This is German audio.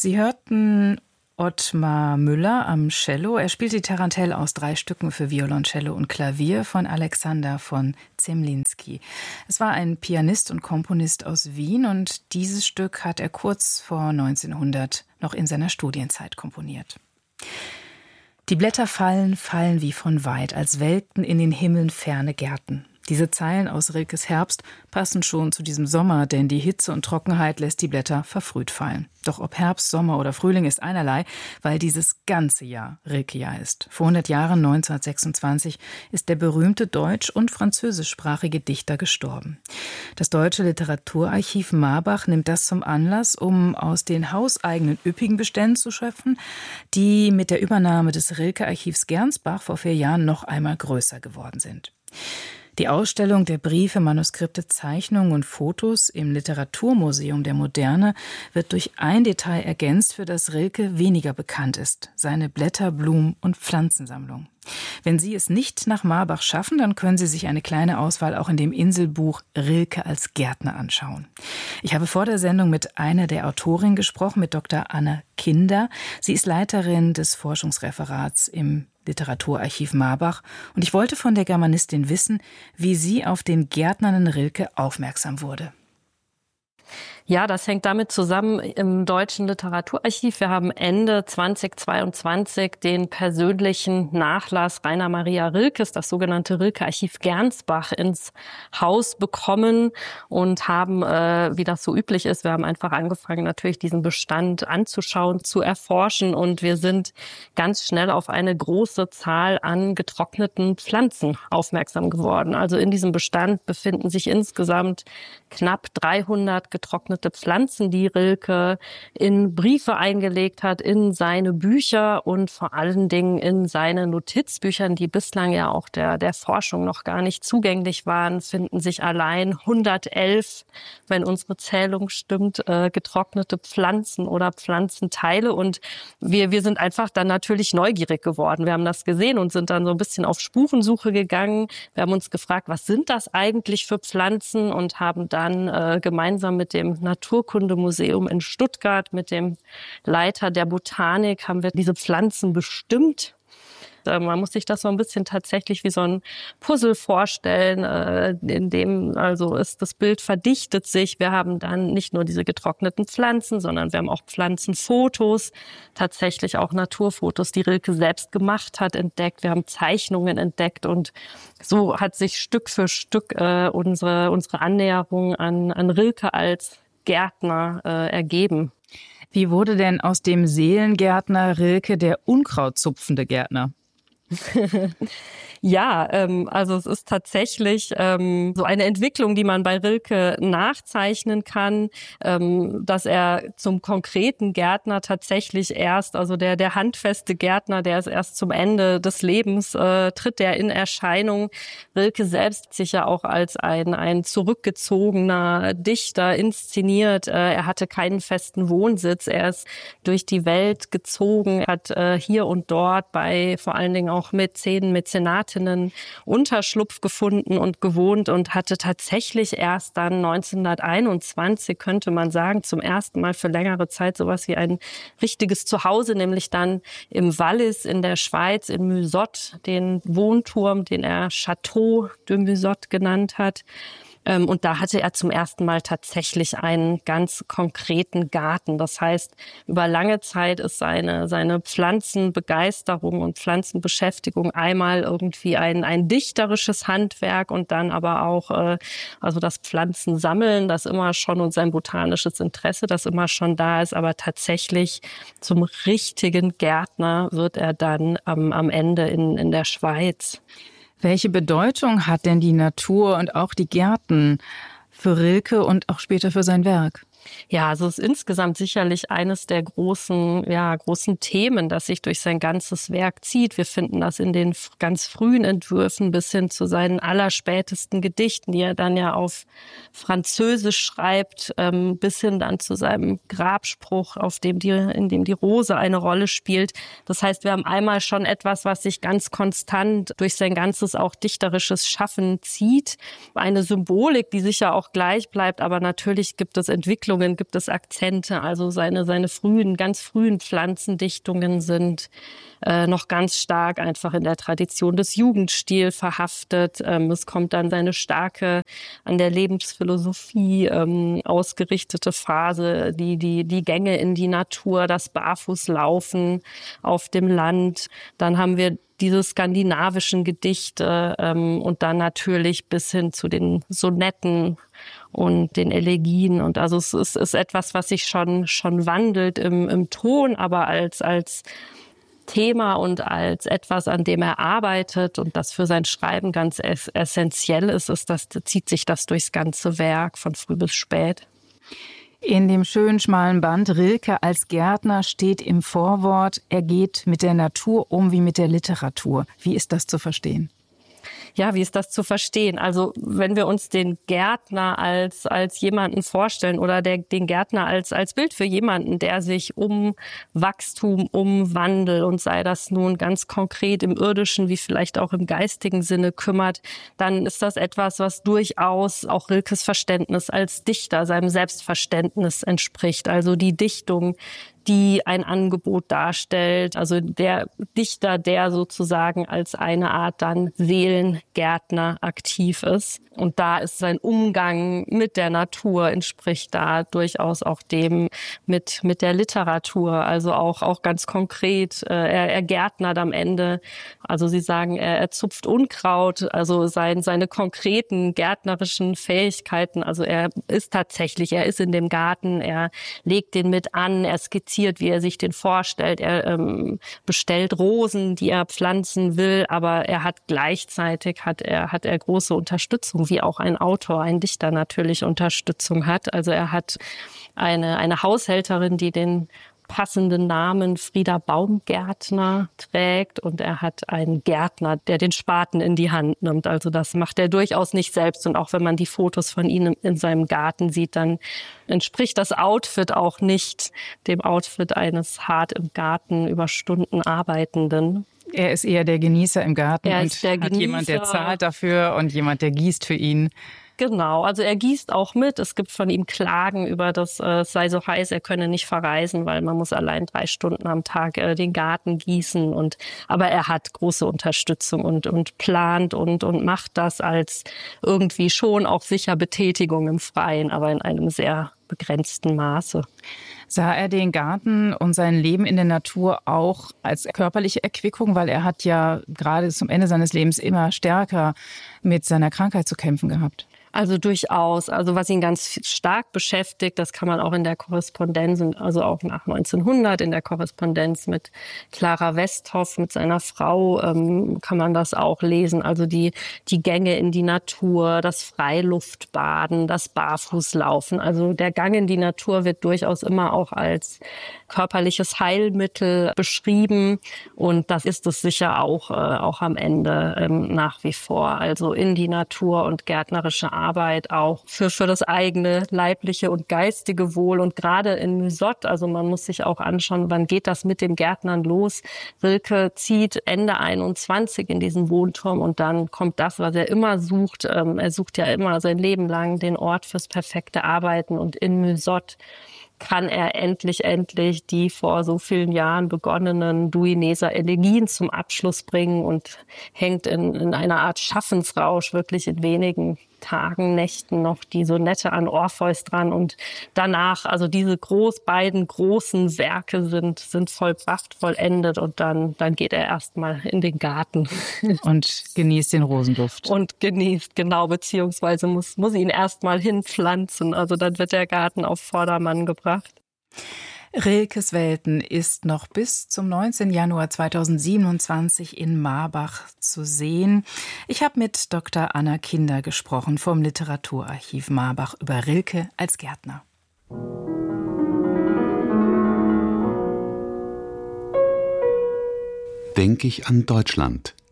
Sie hörten Ottmar Müller am Cello. Er spielt die Tarantelle aus 3 Stücken für Violoncello und Klavier von Alexander von Zemlinsky. Es war ein Pianist und Komponist aus Wien und dieses Stück hat er kurz vor 1900 noch in seiner Studienzeit komponiert. Die Blätter fallen, fallen wie von weit, als welkten in den Himmeln ferne Gärten. Diese Zeilen aus Rilkes Herbst passen schon zu diesem Sommer, denn die Hitze und Trockenheit lässt die Blätter verfrüht fallen. Doch ob Herbst, Sommer oder Frühling ist einerlei, weil dieses ganze Jahr Rilke-Jahr ist. Vor 100 Jahren, 1926, ist der berühmte deutsch- und französischsprachige Dichter gestorben. Das Deutsche Literaturarchiv Marbach nimmt das zum Anlass, um aus den hauseigenen üppigen Beständen zu schöpfen, die mit der Übernahme des Rilke-Archivs Gernsbach vor 4 Jahren noch einmal größer geworden sind. Die Ausstellung der Briefe, Manuskripte, Zeichnungen und Fotos im Literaturmuseum der Moderne wird durch ein Detail ergänzt, für das Rilke weniger bekannt ist: seine Blätter-, Blumen- und Pflanzensammlung. Wenn Sie es nicht nach Marbach schaffen, dann können Sie sich eine kleine Auswahl auch in dem Inselbuch Rilke als Gärtner anschauen. Ich habe vor der Sendung mit einer der Autorinnen gesprochen, mit Dr. Anne Kinder. Sie ist Leiterin des Forschungsreferats im Literaturarchiv Marbach. Und ich wollte von der Germanistin wissen, wie sie auf den gärtnernden Rilke aufmerksam wurde. Ja, das hängt damit zusammen im Deutschen Literaturarchiv. Wir haben Ende 2022 den persönlichen Nachlass Rainer Maria Rilkes, das sogenannte Rilke-Archiv Gernsbach, ins Haus bekommen und haben, wie das so üblich ist, wir haben einfach angefangen, natürlich diesen Bestand anzuschauen, zu erforschen, und wir sind ganz schnell auf eine große Zahl an getrockneten Pflanzen aufmerksam geworden. Also in diesem Bestand befinden sich insgesamt knapp 300 getrocknete Pflanzen, die Rilke in Briefe eingelegt hat, in seine Bücher und vor allen Dingen in seine Notizbüchern, die bislang ja auch der Forschung noch gar nicht zugänglich waren, finden sich allein 111, wenn unsere Zählung stimmt, getrocknete Pflanzen oder Pflanzenteile. Und wir sind einfach dann natürlich neugierig geworden. Wir haben das gesehen und sind dann so ein bisschen auf Spurensuche gegangen. Wir haben uns gefragt, was sind das eigentlich für Pflanzen, und haben dann gemeinsam mit dem Naturkundemuseum in Stuttgart, mit dem Leiter der Botanik, haben wir diese Pflanzen bestimmt. Man muss sich das so ein bisschen tatsächlich wie so ein Puzzle vorstellen, in dem also das Bild verdichtet sich. Wir haben dann nicht nur diese getrockneten Pflanzen, sondern wir haben auch Pflanzenfotos, tatsächlich auch Naturfotos, die Rilke selbst gemacht hat, entdeckt. Wir haben Zeichnungen entdeckt, und so hat sich Stück für Stück unsere Annäherung an Rilke als Gärtner ergeben. Wie wurde denn aus dem Seelengärtner Rilke der unkrautzupfende Gärtner? Ja, also es ist tatsächlich so eine Entwicklung, die man bei Rilke nachzeichnen kann, dass er zum konkreten Gärtner tatsächlich erst, also der handfeste Gärtner, der ist erst zum Ende des Lebens, tritt er in Erscheinung. Rilke selbst sich ja auch als ein zurückgezogener Dichter inszeniert. Er hatte keinen festen Wohnsitz, er ist durch die Welt gezogen, hat hier und dort bei vor allen Dingen auch Mäzenen, Mäzenatinnen Unterschlupf gefunden und gewohnt, und hatte tatsächlich erst dann 1921, könnte man sagen, zum ersten Mal für längere Zeit sowas wie ein richtiges Zuhause, nämlich dann im Wallis in der Schweiz, in Musotte, den Wohnturm, den er Château de Musotte genannt hat. Und da hatte er zum ersten Mal tatsächlich einen ganz konkreten Garten. Das heißt, über lange Zeit ist seine Pflanzenbegeisterung und Pflanzenbeschäftigung einmal irgendwie ein dichterisches Handwerk, und dann aber auch also das Pflanzensammeln, das immer schon, und sein botanisches Interesse, das immer schon da ist. Aber tatsächlich zum richtigen Gärtner wird er dann am Ende in der Schweiz. Welche Bedeutung hat denn die Natur und auch die Gärten für Rilke und auch später für sein Werk? Ja, also es ist insgesamt sicherlich eines der großen Themen, das sich durch sein ganzes Werk zieht. Wir finden das in den ganz frühen Entwürfen bis hin zu seinen allerspätesten Gedichten, die er dann ja auf Französisch schreibt, bis hin dann zu seinem Grabspruch, in dem die Rose eine Rolle spielt. Das heißt, wir haben einmal schon etwas, was sich ganz konstant durch sein ganzes auch dichterisches Schaffen zieht. Eine Symbolik, die sicher auch gleich bleibt, aber natürlich gibt es Entwicklungen Dichtungen gibt es Akzente, also seine ganz frühen Pflanzendichtungen sind noch ganz stark einfach in der Tradition des Jugendstils verhaftet. Es kommt dann seine starke, an der Lebensphilosophie ausgerichtete Phase, die Gänge in die Natur, das Barfußlaufen auf dem Land. Dann haben wir diese skandinavischen Gedichte und dann natürlich bis hin zu den Sonetten und den Elegien. Und also es ist etwas, was sich schon wandelt im Ton, aber als Thema und als etwas, an dem er arbeitet und das für sein Schreiben ganz essentiell ist, zieht sich das durchs ganze Werk von früh bis spät. In dem schönen schmalen Band Rilke als Gärtner steht im Vorwort, er geht mit der Natur um wie mit der Literatur. Wie ist das zu verstehen? Ja, wie ist das zu verstehen? Also wenn wir uns den Gärtner als jemanden vorstellen oder den Gärtner als Bild für jemanden, der sich um Wachstum, um Wandel und sei das nun ganz konkret im irdischen wie vielleicht auch im geistigen Sinne kümmert, dann ist das etwas, was durchaus auch Rilkes Verständnis als Dichter, seinem Selbstverständnis entspricht. Also die Dichtung, die ein Angebot darstellt. Also der Dichter, der sozusagen als eine Art dann Seelengärtner aktiv ist. Und da ist sein Umgang mit der Natur, entspricht da durchaus auch dem mit der Literatur. Also auch ganz konkret, er gärtnert am Ende. Also Sie sagen, er zupft Unkraut, also seine konkreten gärtnerischen Fähigkeiten. Also er ist in dem Garten, er legt den mit an, er skizziert, wie er sich den vorstellt. Er bestellt Rosen, die er pflanzen will, aber er hat gleichzeitig hat er große Unterstützung, wie auch ein Autor, ein Dichter natürlich Unterstützung hat. Also er hat eine Haushälterin, die den passenden Namen Frieda Baumgärtner trägt, und er hat einen Gärtner, der den Spaten in die Hand nimmt. Also das macht er durchaus nicht selbst, und auch wenn man die Fotos von ihm in seinem Garten sieht, dann entspricht das Outfit auch nicht dem Outfit eines hart im Garten über Stunden Arbeitenden. Er ist eher der Genießer im Garten und hat jemand, der zahlt dafür und jemand, der gießt für ihn. Genau, also er gießt auch mit. Es gibt von ihm Klagen über das, es sei so heiß, er könne nicht verreisen, weil man muss allein 3 Stunden am Tag den Garten gießen. Aber er hat große Unterstützung und plant und macht das als irgendwie schon auch sicher Betätigung im Freien, aber in einem sehr begrenzten Maße. Sah er den Garten und sein Leben in der Natur auch als körperliche Erquickung? Weil er hat ja gerade zum Ende seines Lebens immer stärker mit seiner Krankheit zu kämpfen gehabt. Also durchaus. Also was ihn ganz stark beschäftigt, das kann man auch in der Korrespondenz, also auch nach 1900 in der Korrespondenz mit Clara Westhoff, mit seiner Frau, kann man das auch lesen. Also die Gänge in die Natur, das Freiluftbaden, das Barfußlaufen. Also der Gang in die Natur wird durchaus immer auch als körperliches Heilmittel beschrieben, und das ist es sicher auch am Ende nach wie vor. Also in die Natur und gärtnerische Arbeit auch für das eigene leibliche und geistige Wohl. Und gerade in Mysot, also man muss sich auch anschauen, wann geht das mit den Gärtnern los. Rilke zieht Ende 21 in diesen Wohnturm, und dann kommt das, was er immer sucht. Er sucht ja immer sein Leben lang den Ort fürs perfekte Arbeiten, und in Mysot kann er endlich die vor so vielen Jahren begonnenen Duineser Elegien zum Abschluss bringen und hängt in einer Art Schaffensrausch wirklich in wenigen Tagen, Nächten noch die Sonette an Orpheus dran, und danach, also diese beiden großen Werke sind vollbracht, vollendet, und dann geht er erstmal in den Garten. Und genießt den Rosenduft. Und genießt, genau, beziehungsweise muss ihn erstmal hinpflanzen, also dann wird der Garten auf Vordermann gebracht. Rilkes Welten ist noch bis zum 19. Januar 2027 in Marbach zu sehen. Ich habe mit Dr. Anna Kinder gesprochen vom Literaturarchiv Marbach über Rilke als Gärtner. Denk ich an Deutschland.